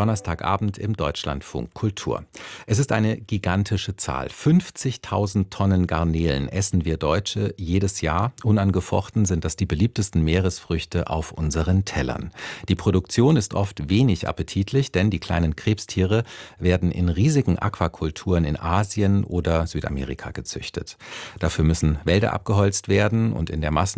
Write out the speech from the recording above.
Donnerstagabend im Deutschlandfunk Kultur. Es ist eine gigantische Zahl. 50.000 Tonnen Garnelen essen wir Deutsche jedes Jahr. Unangefochten sind das die beliebtesten Meeresfrüchte auf unseren Tellern. Die Produktion ist oft wenig appetitlich, denn die kleinen Krebstiere werden in riesigen Aquakulturen in Asien oder Südamerika gezüchtet. Dafür müssen Wälder abgeholzt werden und in der